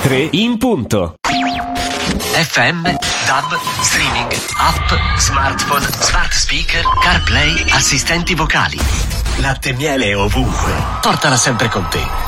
3 in punto. FM, DAB, streaming, app, smartphone, smart speaker, CarPlay, assistenti vocali. Latte e miele ovunque. Portala sempre con te.